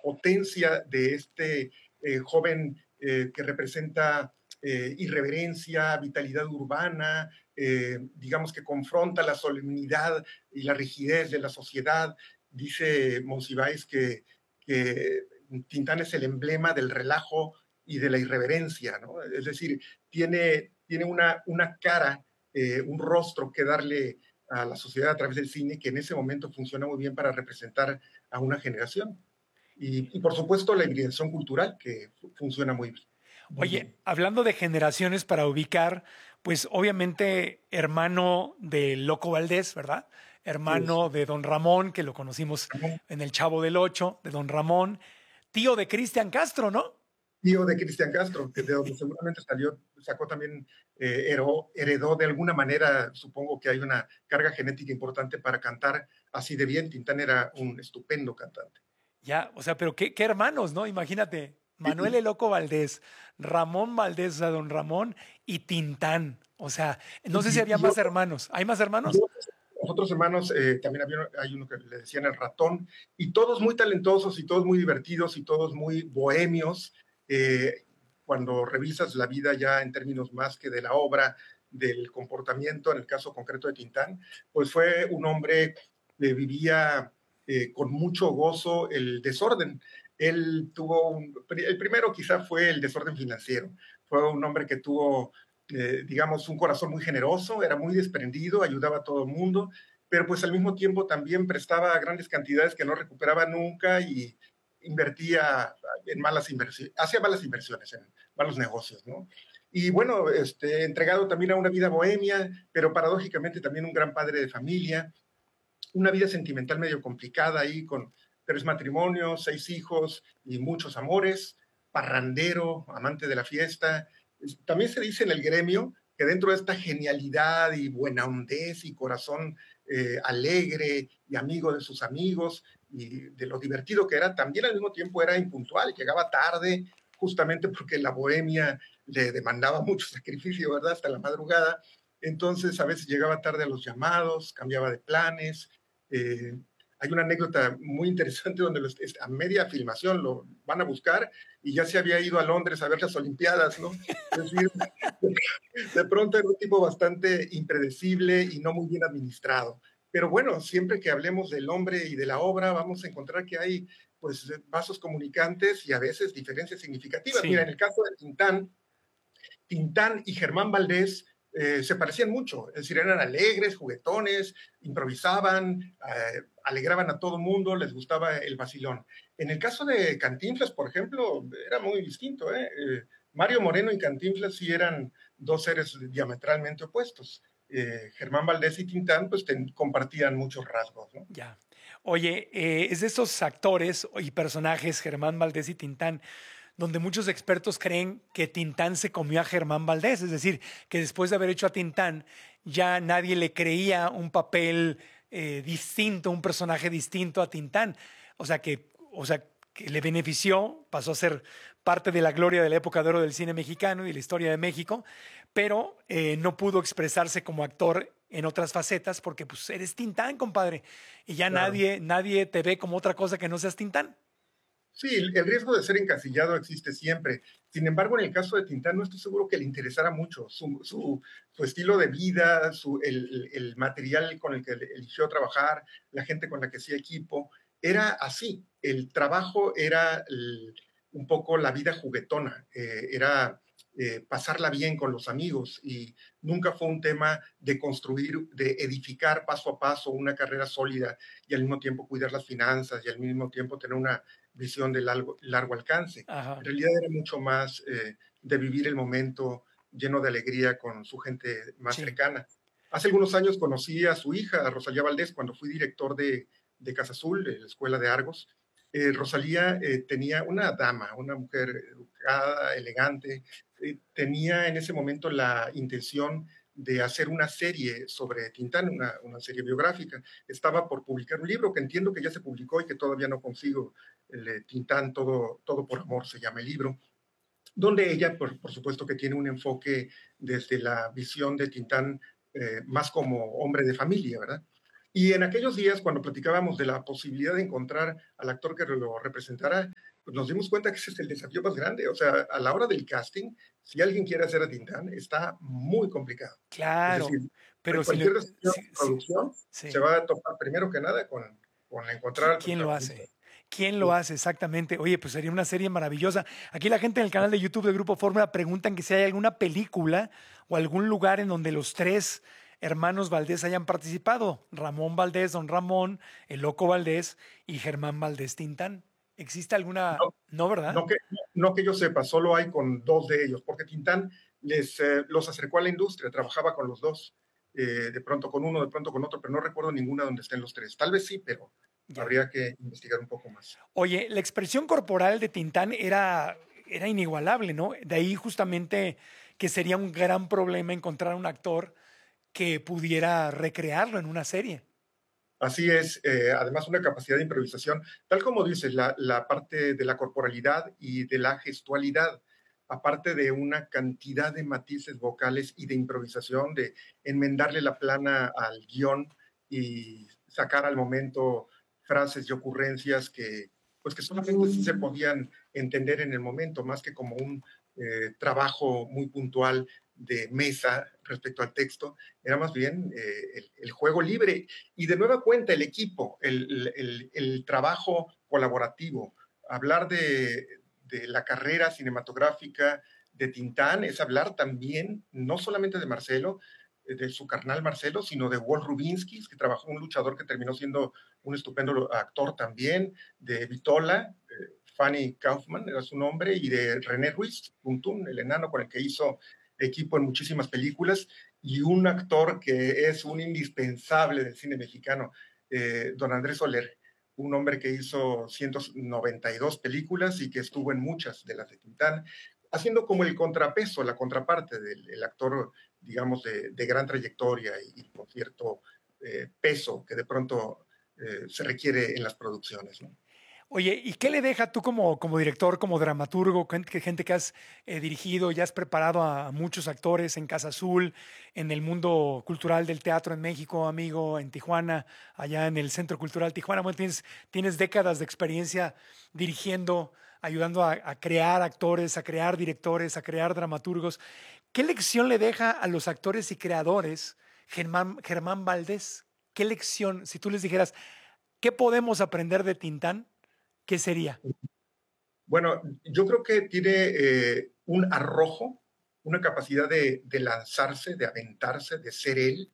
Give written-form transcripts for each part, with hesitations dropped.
potencia de este joven que representa irreverencia, vitalidad urbana, digamos que confronta la solemnidad y la rigidez de la sociedad. Dice Monsiváis que Tintán es el emblema del relajo y de la irreverencia, ¿no? Es decir, tiene una cara, un rostro que darle a la sociedad a través del cine que en ese momento funciona muy bien para representar a una generación. Y por supuesto la hibridación cultural que funciona muy Oye, bien. hablando de generaciones para ubicar, pues obviamente hermano de Loco Valdés, ¿verdad? Sí, Hermano de Don Ramón, que lo conocimos en El Chavo del Ocho, de Don Ramón, tío de Cristian Castro, ¿no? tío de Cristian Castro, que de donde seguramente sacó también, heredó de alguna manera, supongo que hay una carga genética importante para cantar así de bien. Tintán era un estupendo cantante. Ya, o sea, pero qué hermanos, ¿no? Imagínate, Manuel el Loco Valdés, Ramón Valdés, o sea, Don Ramón y Tintán. O sea, no sé si había Y más hermanos. ¿Hay más Y hermanos? otros hermanos, también hay uno que le decían el ratón, y todos muy talentosos, y todos muy divertidos, y todos muy bohemios. Eh, Cuando revisas la vida ya en términos más que de la obra, del comportamiento, en el caso concreto de Tintán, pues fue un hombre que vivía con mucho gozo el desorden. Él tuvo el primero quizá fue el desorden financiero. Fue un hombre que tuvo digamos, un corazón muy generoso, era muy desprendido, ayudaba a todo el mundo, pero pues al mismo tiempo también prestaba grandes cantidades que no recuperaba nunca y invertía en malas inversiones, hacía malas inversiones en malos negocios, ¿no? Y bueno, entregado también a una vida bohemia, pero paradójicamente también un gran padre de familia, una vida sentimental medio complicada ahí con 3 matrimonios, 6 hijos y muchos amores, parrandero, amante de la fiesta. También se dice en el gremio que dentro de esta genialidad y buena hondez y corazón alegre y amigo de sus amigos y de lo divertido que era, también al mismo tiempo era impuntual, llegaba tarde justamente porque la bohemia le demandaba mucho sacrificio, ¿verdad? Hasta la madrugada. Entonces a veces llegaba tarde a los llamados, cambiaba de planes, eh, hay una anécdota muy interesante donde a media filmación lo van a buscar y ya se había ido a Londres a ver las Olimpiadas, ¿no? Es decir, de pronto era un tipo bastante impredecible y no muy bien administrado. Pero bueno, siempre que hablemos del hombre y de la obra, vamos a encontrar que hay pues vasos comunicantes y a veces diferencias significativas. Mira, Sí. en el caso de Tintán y Germán Valdés se parecían mucho, es decir, eran alegres, juguetones, improvisaban, alegraban a todo mundo, les gustaba el vacilón. En el caso de Cantinflas, por ejemplo, era muy distinto. Mario Moreno y Cantinflas sí eran dos seres diametralmente opuestos. Germán Valdés y Tintán pues compartían muchos rasgos, ¿no? Ya. Oye, es de esos actores y personajes, Germán Valdés y Tintán, donde muchos expertos creen que Tintán se comió a Germán Valdés, es decir, que después de haber hecho a Tintán, ya nadie le creía un papel distinto, un personaje distinto a Tintán. O sea, que le benefició, pasó a ser parte de la gloria de la época de oro del cine mexicano y la historia de México, pero no pudo expresarse como actor en otras facetas porque pues eres Tintán, compadre, y ya Claro. nadie te ve como otra cosa que no seas Tintán. Sí, el riesgo de ser encasillado existe siempre. Sin embargo, en el caso de Tintán, no estoy seguro que le interesara mucho su estilo de vida, el material con el que eligió trabajar, la gente con la que hacía equipo. Era así. El trabajo era un poco la vida juguetona, era pasarla bien con los amigos y nunca fue un tema de construir, de edificar paso a paso una carrera sólida y al mismo tiempo cuidar las finanzas y al mismo tiempo tener una visión de largo alcance. En Ajá. realidad era mucho más de vivir el momento lleno de alegría con su gente más Sí. cercana. Hace algunos años conocí a su hija, a Rosalía Valdés, cuando fui director de Casa Azul, de la Escuela de Argos. Rosalía tenía una dama, una mujer educada, elegante, tenía en ese momento la intención de hacer una serie sobre Tintán, una serie biográfica. Estaba por publicar un libro que entiendo que ya se publicó y que todavía no consigo, el Tintán, todo por amor se llama el libro, donde ella, por supuesto que tiene un enfoque desde la visión de Tintán más como hombre de familia, ¿verdad? Y en aquellos días, cuando platicábamos de la posibilidad de encontrar al actor que lo representara, pues nos dimos cuenta que ese es el desafío más grande. O sea, a la hora del casting, si alguien quiere hacer a Tintán, está muy complicado. Es Claro, decir, pero si cualquier le, desafío si, de si- producción se sí. va a topar primero que nada con encontrar al ¿Quién lo protagonista. hace? ¿Quién lo Sí. hace exactamente? Oye, pues sería una serie maravillosa. Aquí la gente en el canal de YouTube de Grupo Fórmula preguntan que si hay alguna película o algún lugar en donde los tres hermanos Valdés hayan participado. Ramón Valdés, don Ramón, el Loco Valdés y Germán Valdés Tintán. ¿Existe alguna? No, No, ¿verdad? no que yo sepa, solo hay con dos de ellos, porque Tintán los acercó a la industria, trabajaba con los dos, de pronto con uno, de pronto con otro, pero no recuerdo ninguna donde estén los tres. Tal vez sí, pero Ya. habría que investigar un poco más. Oye, la expresión corporal de Tintán era inigualable, ¿no? De ahí justamente que sería un gran problema encontrar un actor que pudiera recrearlo en una serie. Así es, además una capacidad de improvisación, tal como dices, la parte de la corporalidad y de la gestualidad, aparte de una cantidad de matices vocales y de improvisación, de enmendarle la plana al guión y sacar al momento frases y ocurrencias pues que solamente sí se podían entender en el momento, más que como un trabajo muy puntual de mesa respecto al texto, era más bien el juego libre y de nueva cuenta el equipo, el trabajo colaborativo. Hablar de la carrera cinematográfica de Tintán es hablar también, no solamente de Marcelo, de su carnal Marcelo, sino de Walt Rubinsky, que trabajó un luchador que terminó siendo un estupendo actor también, de Vitola, Fanny Kaufman era su nombre, y de René Ruiz, Tuntún, el enano con el que hizo equipo en muchísimas películas, y un actor que es un indispensable del cine mexicano, don Andrés Soler, un hombre que hizo 192 películas y que estuvo en muchas de las de Tintán, haciendo como el contrapeso, la contraparte del actor, digamos, de gran trayectoria y con cierto peso que de pronto se requiere en las producciones, ¿no? Oye, ¿y qué le deja tú como director, como dramaturgo, gente que has dirigido, ya has preparado a muchos actores en Casa Azul, en el mundo cultural del teatro en México, amigo, en Tijuana, allá en el Centro Cultural Tijuana? Bueno, tienes décadas de experiencia dirigiendo, ayudando a crear actores, a crear directores, a crear dramaturgos. ¿Qué lección le deja a los actores y creadores Germán Valdés? ¿Qué lección, si tú les dijeras, qué podemos aprender de Tintán? ¿Qué sería? Bueno, yo creo que tiene un arrojo, una capacidad de lanzarse, de aventarse, de ser él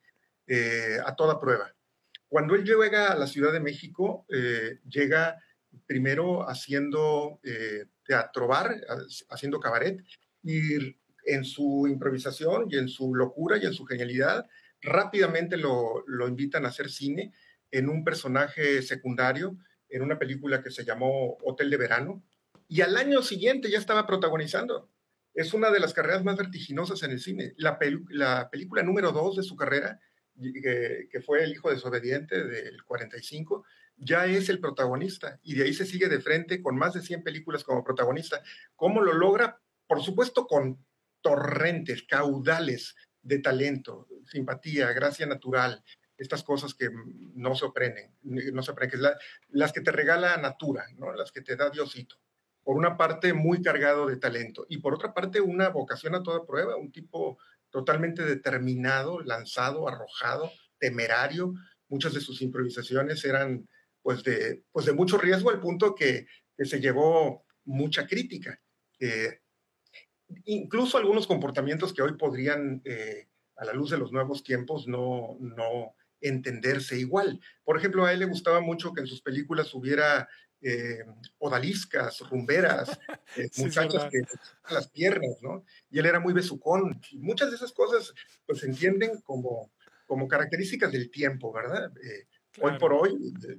a toda prueba. Cuando él llega a la Ciudad de México, llega primero haciendo teatro bar, haciendo cabaret, y en su improvisación y en su locura y en su genialidad, rápidamente lo invitan a hacer cine en un personaje secundario, en una película que se llamó Hotel de Verano, y al año siguiente ya estaba protagonizando. Es una de las carreras más vertiginosas en el cine. La película número 2 de su carrera, que fue El hijo desobediente del 45, ya es el protagonista y de ahí se sigue de frente con más de 100 películas como protagonista. ¿Cómo lo logra? Por supuesto con torrentes, caudales de talento, simpatía, gracia natural, estas cosas que no se aprenden, que es las que te regala Natura, ¿no? Las que te da Diosito. Por una parte, muy cargado de talento y por otra parte, una vocación a toda prueba, un tipo totalmente determinado, lanzado, arrojado, temerario. Muchas de sus improvisaciones eran pues de mucho riesgo al punto que se llevó mucha crítica. Eh, Incluso algunos comportamientos que hoy podrían, a la luz de los nuevos tiempos, no entenderse igual. Por ejemplo, a él le gustaba mucho que en sus películas hubiera eh, odaliscas, rumberas, Sí, es muchachas verdad. que las piernas, ¿no? Y él era muy besucón. Y muchas de esas cosas pues se entienden como características del tiempo, ¿verdad? Hoy por Claro. hoy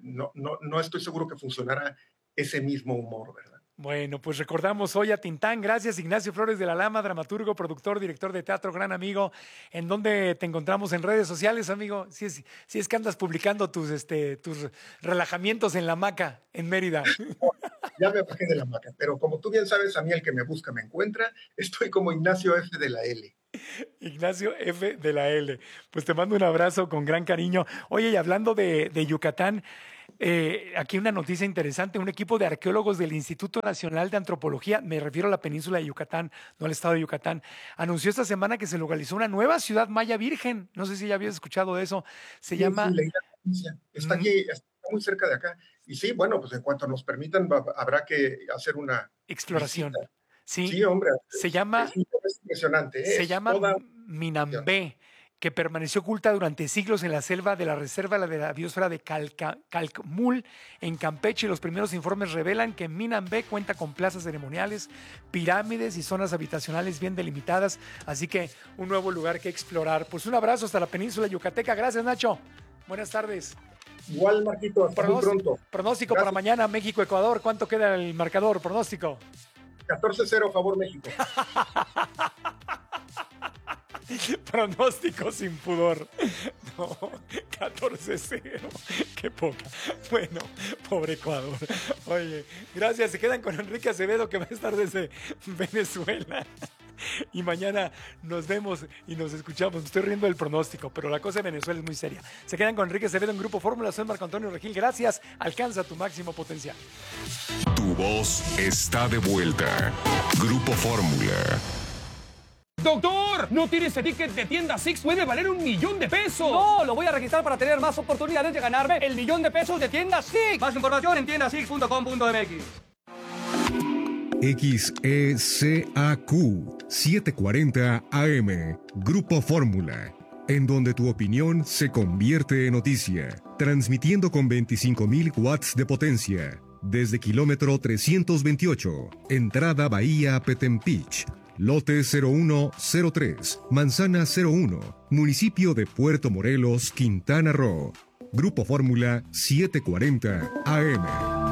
no estoy seguro que funcionara ese mismo humor, ¿verdad? Bueno, pues recordamos hoy a Tintán. Gracias, Ignacio Flores de la Lama, dramaturgo, productor, director de teatro, gran amigo. ¿En dónde te encontramos en redes sociales, amigo? Si es que andas publicando tus relajamientos en la hamaca en Mérida. Ya me bajé de la maca, pero como tú bien sabes, a mí el que me busca me encuentra. Estoy como Ignacio F. de la L. Ignacio F. de la L. Pues te mando un abrazo con gran cariño. Oye, y hablando de Yucatán, aquí una noticia interesante. Un equipo de arqueólogos del Instituto Nacional de Antropología, me refiero a la península de Yucatán, no al estado de Yucatán, anunció esta semana que se localizó una nueva ciudad maya virgen. No sé si ya habías escuchado de eso. Se llama... Sí, leí la noticia. Está aquí, está muy cerca de acá. Y sí, bueno, pues en cuanto nos permitan, habrá que hacer una exploración. visita. Sí, Sí, hombre. se llama... Es impresionante. Se llama toda... Minambé, que permaneció oculta durante siglos en la selva de la reserva de la biosfera de Calkmul, en Campeche. Los primeros informes revelan que Minambé cuenta con plazas ceremoniales, pirámides y zonas habitacionales bien delimitadas, así que un nuevo lugar que explorar. Pues un abrazo hasta la península yucateca. Gracias, Nacho. Buenas tardes. Igual, Marquito, hasta muy pronto. Pronóstico para mañana, México-Ecuador. ¿Cuánto queda el marcador? Pronóstico. 14-0 favor México. Pronóstico sin pudor. No, 14-0. Qué poca. Bueno, pobre Ecuador. Oye, gracias. Se quedan con Enrique Acevedo, que va a estar desde Venezuela. Y mañana nos vemos y nos escuchamos. Me estoy riendo del pronóstico, pero la cosa de Venezuela es muy seria. Se quedan con Enrique Acevedo en Grupo Fórmula. Soy Marco Antonio Regil. Gracias. Alcanza tu máximo potencial. Tu voz está de vuelta. Grupo Fórmula. ¡Doctor! ¿No tiene ese ticket de tienda Six? ¡Puede valer $1,000,000! No, lo voy a registrar para tener más oportunidades de ganarme el $1,000,000 de tienda Six. Más información en tiendasix.com.mx. XECAQ 740 AM, Grupo Fórmula, en donde tu opinión se convierte en noticia, transmitiendo con 25,000 watts de potencia, desde kilómetro 328, entrada Bahía Petempich, lote 0103, manzana 01, municipio de Puerto Morelos, Quintana Roo. Grupo Fórmula 740 AM.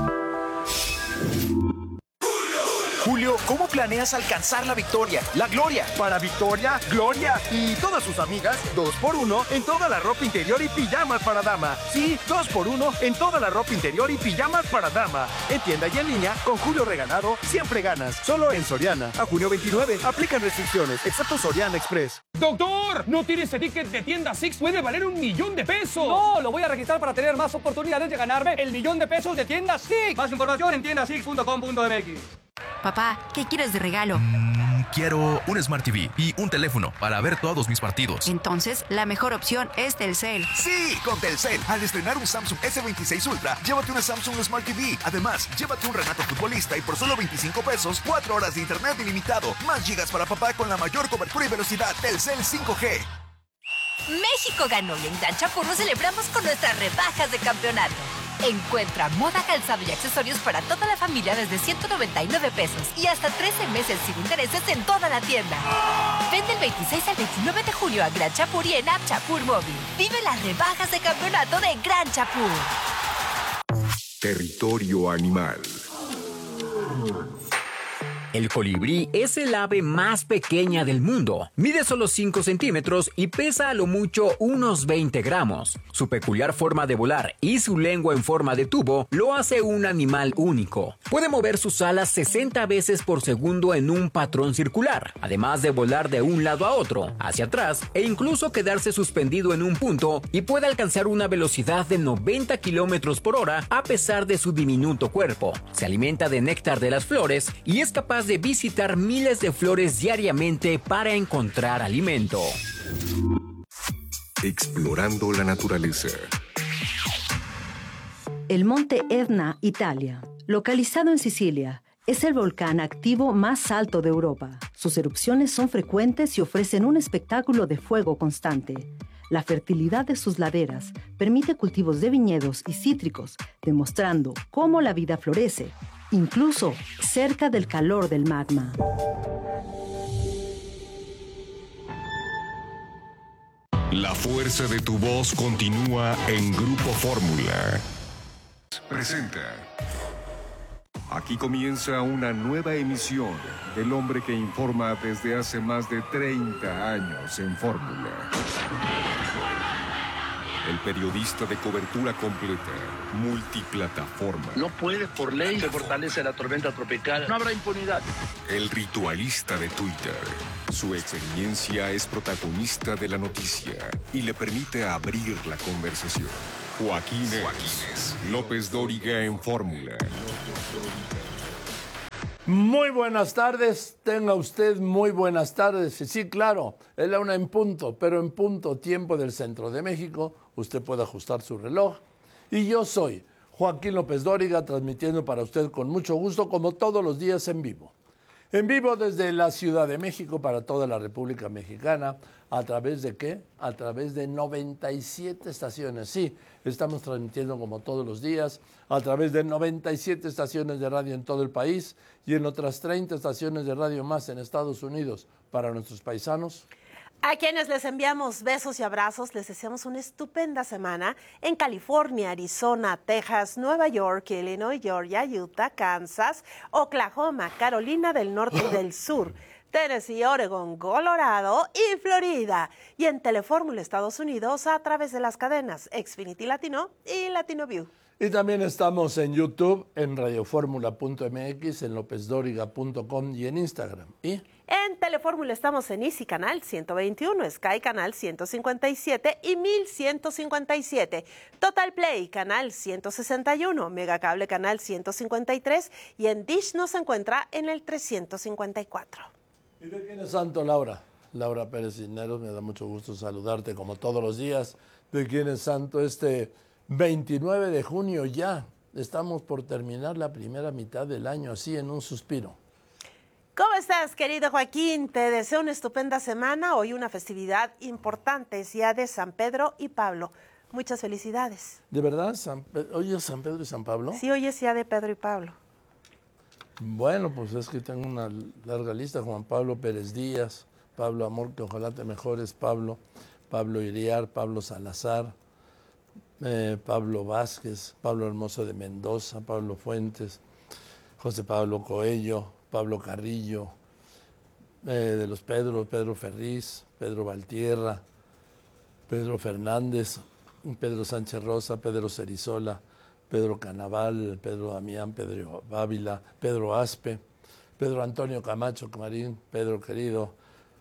Julio, ¿cómo planeas alcanzar la victoria, la gloria? Para Victoria, Gloria y todas sus amigas, 2x1 en toda la ropa interior y pijamas para dama. Sí, 2x1 en toda la ropa interior y pijamas para dama. En tienda y en línea, con Julio Regalado, siempre ganas. Solo en Soriana. A junio 29, aplican restricciones, excepto Soriana Express. ¡Doctor! ¿No tiene ese ticket de tienda Six? ¡Puede valer $1,000,000! No, lo voy a registrar para tener más oportunidades de ganarme el $1,000,000 de tienda Six. Más información en tiendasix.com.mx. Papá, ¿qué quieres de regalo? Quiero un Smart TV y un teléfono para ver todos mis partidos. Entonces, la mejor opción es Telcel. Sí, con Telcel. Al estrenar un Samsung S26 Ultra, llévate una Samsung Smart TV. Además, llévate un Renato Futbolista y por solo $25, 4 horas de internet ilimitado. Más gigas para papá con la mayor cobertura y velocidad. Telcel 5G. México ganó y en Gran Chapurro celebramos con nuestras rebajas de campeonato. Encuentra moda, calzado y accesorios para toda la familia desde $199 y hasta 13 meses sin intereses en toda la tienda. Ven del 26 al 29 de julio a Gran Chapur y en App Chapur Móvil. Vive las rebajas de campeonato de Gran Chapur. Territorio animal. El colibrí es el ave más pequeña del mundo. Mide solo 5 centímetros y pesa a lo mucho unos 20 gramos. Su peculiar forma de volar y su lengua en forma de tubo lo hace un animal único. Puede mover sus alas 60 veces por segundo en un patrón circular, además de volar de un lado a otro, hacia atrás e incluso quedarse suspendido en un punto, y puede alcanzar una velocidad de 90 kilómetros por hora a pesar de su diminuto cuerpo. Se alimenta de néctar de las flores y es capaz de visitar miles de flores diariamente para encontrar alimento. Explorando la naturaleza. El monte Etna, Italia, localizado en Sicilia, es el volcán activo más alto de Europa. Sus erupciones son frecuentes y ofrecen un espectáculo de fuego constante. La fertilidad de sus laderas permite cultivos de viñedos y cítricos, demostrando cómo la vida florece, incluso cerca del calor del magma. La fuerza de tu voz continúa en Grupo Fórmula. Presenta. Aquí comienza una nueva emisión del hombre que informa desde hace más de 30 años en Fórmula. El periodista de cobertura completa, multiplataforma. No puede, por ley, se fortalece la tormenta tropical. No habrá impunidad. El ritualista de Twitter. Su experiencia es protagonista de la noticia y le permite abrir la conversación. Joaquín López Dóriga en Fórmula. Muy buenas tardes, tenga usted muy buenas tardes. Y sí, claro, es la 1 en punto, pero en punto tiempo del centro de México. Usted puede ajustar su reloj. Y yo soy Joaquín López Dóriga, transmitiendo para usted con mucho gusto, como todos los días en vivo. En vivo desde la Ciudad de México para toda la República Mexicana. ¿A través de qué? A través de 97 estaciones. Sí, estamos transmitiendo como todos los días a través de 97 estaciones de radio en todo el país y en otras 30 estaciones de radio más en Estados Unidos para nuestros paisanos. A quienes les enviamos besos y abrazos, les deseamos una estupenda semana en California, Arizona, Texas, Nueva York, Illinois, Georgia, Utah, Kansas, Oklahoma, Carolina del Norte y del Sur, Tennessee, Oregon, Colorado y Florida. Y en Telefórmula Estados Unidos a través de las cadenas Xfinity Latino y Latino View. Y también estamos en YouTube, en radioformula.mx, en lopezdoriga.com y en Instagram. ¿Y? En Telefórmula estamos en Easy Canal 121, Sky Canal 157 y 1157, Total Play Canal 161, Megacable Canal 153 y en Dish nos encuentra en el 354. ¿Y de quién es santo, Laura? Laura Pérez Cisneros, me da mucho gusto saludarte como todos los días. ¿De quién es santo este 29 de junio ya? Estamos por terminar la primera mitad del año, así en un suspiro. ¿Cómo estás, querido Joaquín? Te deseo una estupenda semana. Hoy una festividad importante, es día de San Pedro y Pablo. Muchas felicidades. ¿De verdad? ¿Hoy es San Pedro y San Pablo? Sí, hoy es día de Pedro y Pablo. Bueno, pues es que tengo una larga lista. Juan Pablo Pérez Díaz, Pablo Amor, que ojalá te mejores, Pablo Iriar, Pablo Salazar, Pablo Vázquez, Pablo Hermoso de Mendoza, Pablo Fuentes, José Pablo Coello, Pablo Carrillo, de los Pedro Ferriz, Pedro Valtierra, Pedro Fernández, Pedro Sánchez Rosa, Pedro Cerizola, Pedro Canaval, Pedro Damián, Pedro Ávila, Pedro Aspe, Pedro Antonio Camacho Camarín, Pedro Querido,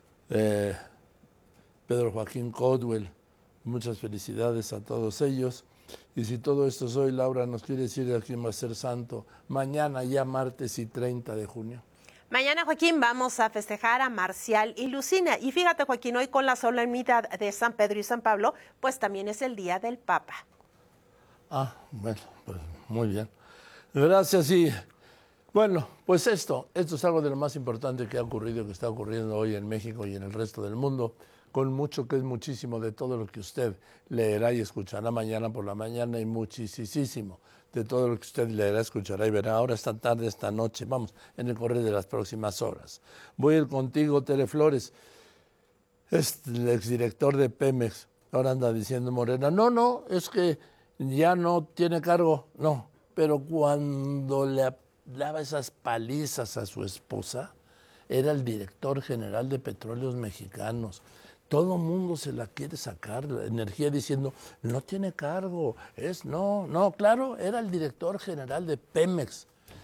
Pedro Joaquín Codwell. Muchas felicidades a todos ellos. Y si todo esto es hoy, Laura nos quiere decir de quién va a ser santo. Mañana ya martes y 30 de junio. Mañana, Joaquín, vamos a festejar a Marcial y Lucina. Y fíjate, Joaquín, hoy con la solemnidad de San Pedro y San Pablo, pues también es el día del Papa. Ah, bueno, pues muy bien. Gracias y bueno, pues esto es algo de lo más importante que ha ocurrido, que está ocurriendo hoy en México y en el resto del mundo, con mucho que es muchísimo de todo lo que usted leerá y escuchará mañana por la mañana y muchísimo de todo lo que usted leerá, escuchará y verá ahora, esta tarde, esta noche, vamos, en el correr de las próximas horas. Voy a ir contigo, Tere Flores, es el exdirector de Pemex, ahora anda diciendo Morena, no, es que ya no tiene cargo, no, pero cuando le daba esas palizas a su esposa, era el director general de Petróleos Mexicanos. Todo el mundo se la quiere sacar, la energía diciendo, no tiene cargo, claro, era el director general de Pemex,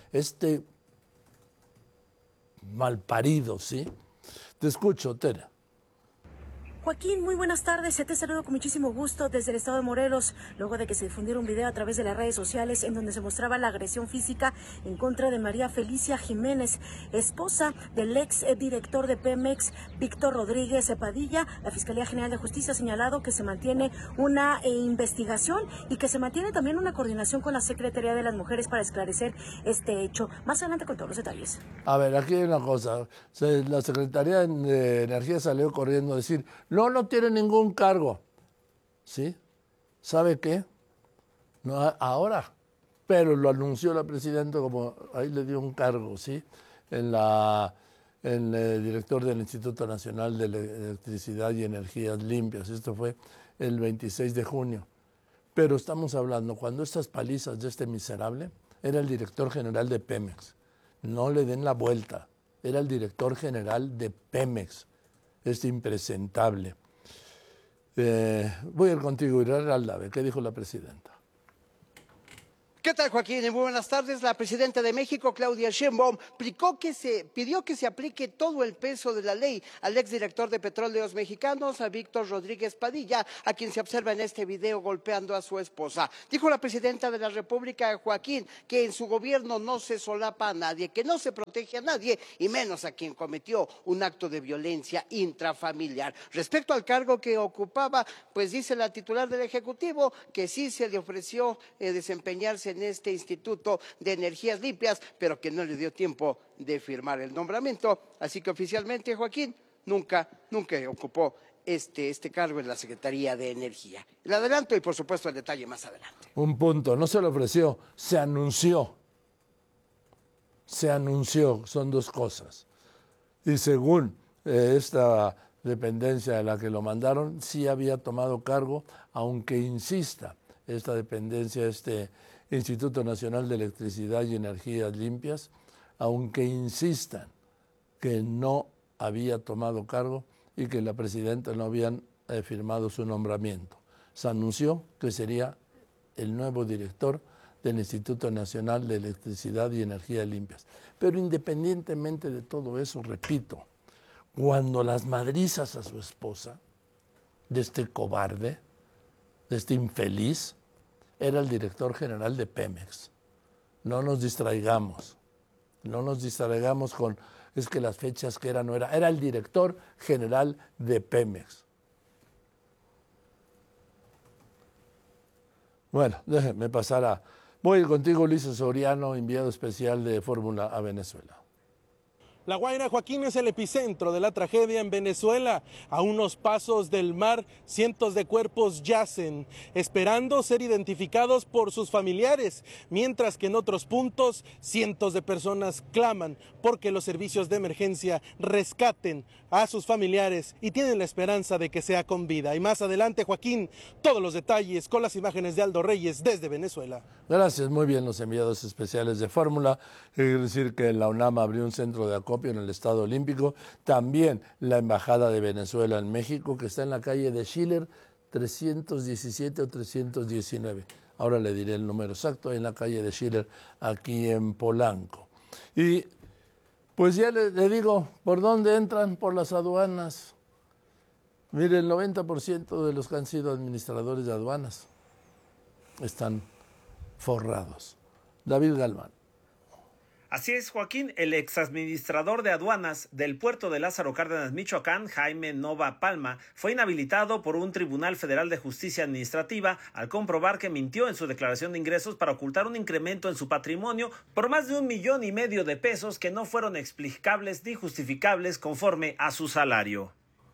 malparido, ¿sí? Te escucho, Tere. Joaquín, muy buenas tardes. Te saludo con muchísimo gusto desde el estado de Morelos, luego de que se difundiera un video a través de las redes sociales en donde se mostraba la agresión física en contra de María Felicia Jiménez, esposa del ex director de Pemex, Víctor Rodríguez Padilla. La Fiscalía General de Justicia ha señalado que se mantiene una investigación y que se mantiene también una coordinación con la Secretaría de las Mujeres para esclarecer este hecho. Más adelante con todos los detalles. A ver, aquí hay una cosa. La Secretaría de Energía salió corriendo a decir, no tiene ningún cargo. ¿Sí? ¿Sabe qué? No, ahora. Pero lo anunció la presidenta como ahí le dio un cargo, ¿sí? En el director del Instituto Nacional de Electricidad y Energías Limpias. Esto fue el 26 de junio. Pero estamos hablando, cuando estas palizas de este miserable, era el director general de Pemex. No le den la vuelta. Era el director general de Pemex. Impresentable. Voy a ir contigo, Israel Aldave. ¿Qué dijo la presidenta? ¿Qué tal, Joaquín? Muy buenas tardes. La presidenta de México, Claudia Sheinbaum, pidió que se aplique todo el peso de la ley al exdirector de Petróleos Mexicanos, a Víctor Rodríguez Padilla, a quien se observa en este video golpeando a su esposa. Dijo la presidenta de la República, Joaquín, que en su gobierno no se solapa a nadie, que no se protege a nadie, y menos a quien cometió un acto de violencia intrafamiliar. Respecto al cargo que ocupaba, pues dice la titular del Ejecutivo que sí se le ofreció desempeñarse en este Instituto de Energías Limpias, pero que no le dio tiempo de firmar el nombramiento. Así que oficialmente, Joaquín, nunca ocupó este cargo en la Secretaría de Energía. Le adelanto y por supuesto el detalle más adelante. Un punto, no se le ofreció, se anunció. Se anunció, son dos cosas. Y según esta dependencia a la que lo mandaron, sí había tomado cargo, aunque insista esta dependencia, este Instituto Nacional de Electricidad y Energías Limpias, aunque insistan que no había tomado cargo y que la presidenta no habían firmado su nombramiento. Se anunció que sería el nuevo director del Instituto Nacional de Electricidad y Energías Limpias. Pero independientemente de todo eso, repito, cuando las madrizas a su esposa, de este cobarde, de este infeliz, era el director general de Pemex. No nos distraigamos con, es que las fechas que era, no era. Era el director general de Pemex. Bueno, déjenme pasar a... Voy a ir contigo, Ulises Soriano, enviado especial de Fórmula a Venezuela. La Guaira, Joaquín, es el epicentro de la tragedia en Venezuela. A unos pasos del mar, cientos de cuerpos yacen, esperando ser identificados por sus familiares, mientras que en otros puntos, cientos de personas claman porque los servicios de emergencia rescaten a sus familiares y tienen la esperanza de que sea con vida. Y más adelante, Joaquín, todos los detalles con las imágenes de Aldo Reyes desde Venezuela. Gracias, muy bien, los enviados especiales de Fórmula. Quiero decir que la UNAM abrió un centro de acopio en el Estado Olímpico. También la Embajada de Venezuela en México, que está en la calle de Schiller, 317 o 319. Ahora le diré el número exacto, en la calle de Schiller, aquí en Polanco. Y pues ya le digo, ¿por dónde entran? Por las aduanas. Mire, el 90% de los que han sido administradores de aduanas están forrados. David Galván. Así es, Joaquín, el exadministrador de aduanas del puerto de Lázaro Cárdenas, Michoacán, Jaime Nova Palma, fue inhabilitado por un Tribunal Federal de Justicia Administrativa al comprobar que mintió en su declaración de ingresos para ocultar un incremento en su patrimonio por más de 1,5 millones de pesos que no fueron explicables ni justificables conforme a su salario.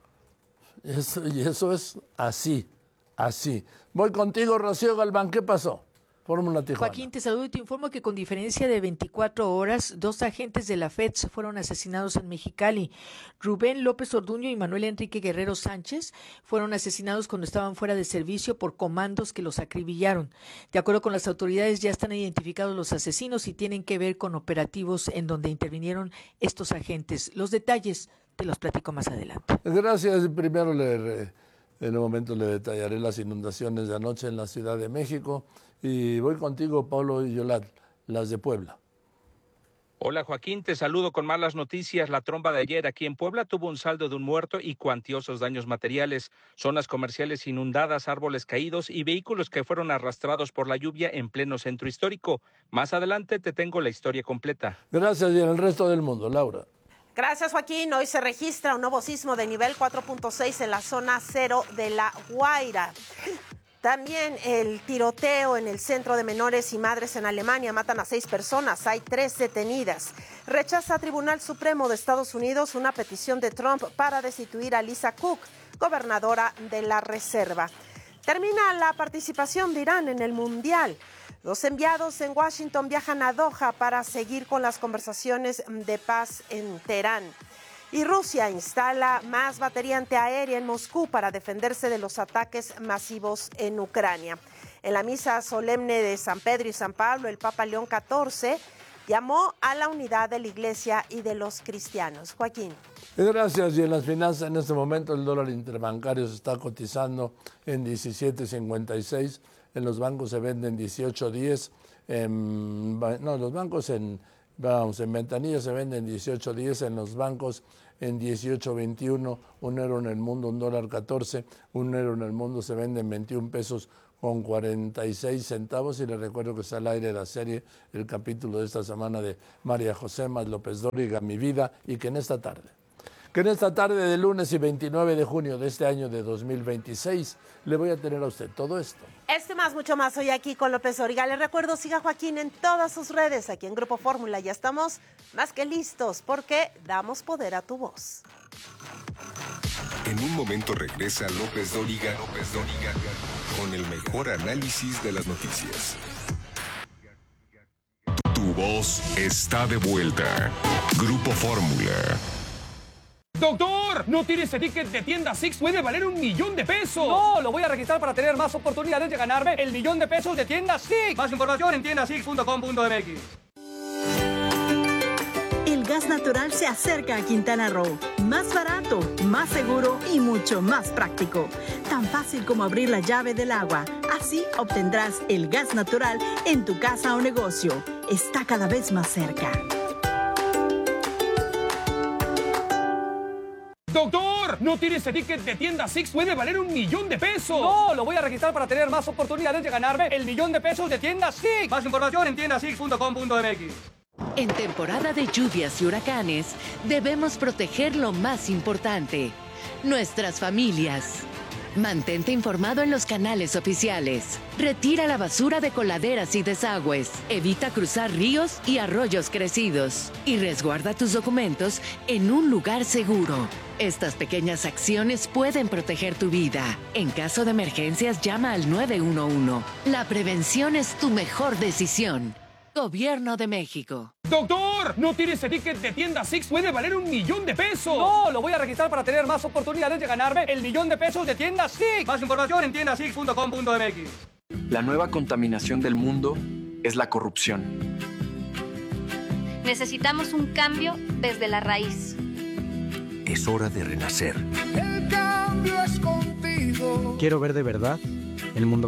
Eso es así. Voy contigo, Rocío Galván, ¿qué pasó? Fórmula Tijuana. Joaquín, te saludo y te informo que con diferencia de 24 horas, 2 agentes de la FEDS fueron asesinados en Mexicali. Rubén López Orduño y Manuel Enrique Guerrero Sánchez fueron asesinados cuando estaban fuera de servicio por comandos que los acribillaron. De acuerdo con las autoridades, ya están identificados los asesinos y tienen que ver con operativos en donde intervinieron estos agentes. Los detalles te los platico más adelante. Gracias. Primero en un momento le detallaré las inundaciones de anoche en la Ciudad de México. Y voy contigo, Pablo y Yolad, las de Puebla. Hola Joaquín, te saludo con malas noticias. La tromba de ayer aquí en Puebla tuvo un saldo de un muerto y cuantiosos daños materiales. Zonas comerciales inundadas, árboles caídos y vehículos que fueron arrastrados por la lluvia en pleno centro histórico. Más adelante te tengo la historia completa. Gracias, y en el resto del mundo, Laura. Gracias, Joaquín. Hoy se registra un nuevo sismo de nivel 4.6 en la zona 0 de La Guaira. También el tiroteo en el centro de menores y madres en Alemania. Matan a 6 personas, hay 3 detenidas. Rechaza Tribunal Supremo de Estados Unidos una petición de Trump para destituir a Lisa Cook, gobernadora de la Reserva. Termina la participación de Irán en el Mundial. Los enviados en Washington viajan a Doha para seguir con las conversaciones de paz en Teherán. Y Rusia instala más batería antiaérea en Moscú para defenderse de los ataques masivos en Ucrania. En la misa solemne de San Pedro y San Pablo, el Papa León XIV Llamó a la unidad de la Iglesia y de los cristianos. Joaquín. Gracias. Y en las finanzas, en este momento el dólar interbancario se está cotizando en 17.56. En los bancos se venden 18.10. Los bancos en ventanilla se venden 18.10. En los bancos en 18.21. Un euro en el mundo, $1.14. Un euro en el mundo se vende en 21 pesos con 46 centavos. Y les recuerdo que está al aire la serie, el capítulo de esta semana de María José Más López Dóriga, Mi Vida, y que en esta tarde de lunes y 29 de junio de este año de 2026, le voy a tener a usted todo esto. Más, mucho más, hoy aquí con López Dóriga. Les recuerdo, siga a Joaquín en todas sus redes, aquí en Grupo Fórmula. Ya estamos más que listos, porque damos poder a tu voz. En un momento regresa López Dóriga, con el mejor análisis de las noticias. Tu voz está de vuelta. Grupo Fórmula. ¡Doctor! ¿No tienes ese ticket de tienda Six? ¡Puede valer $1,000,000! No, lo voy a registrar para tener más oportunidades de ganarme el $1,000,000 de tienda Six. Más información en tiendasix.com.mx. El gas natural se acerca a Quintana Roo. Más barato, más seguro y mucho más práctico. Tan fácil como abrir la llave del agua. Así obtendrás el gas natural en tu casa o negocio. Está cada vez más cerca. ¡Doctor! ¿No tienes ese ticket de tienda Six? ¡Puede valer $1,000,000! No, lo voy a registrar para tener más oportunidades de ganarme el $1,000,000 de tienda Six. Más información en tiendasix.com.mx. En temporada de lluvias y huracanes, debemos proteger lo más importante, nuestras familias. Mantente informado en los canales oficiales. Retira la basura de coladeras y desagües. Evita cruzar ríos y arroyos crecidos. Y resguarda tus documentos en un lugar seguro. Estas pequeñas acciones pueden proteger tu vida. En caso de emergencias, llama al 911. La prevención es tu mejor decisión. Gobierno de México. ¡Doctor! ¿No tienes ese ticket de tienda Six? ¡Puede valer $1,000,000! No, lo voy a registrar para tener más oportunidades de ganarme el $1,000,000 de tienda Six. Más información en tiendasix.com.mx. La nueva contaminación del mundo es la corrupción. Necesitamos un cambio desde la raíz. Es hora de renacer. El cambio es contigo. Quiero ver de verdad el mundo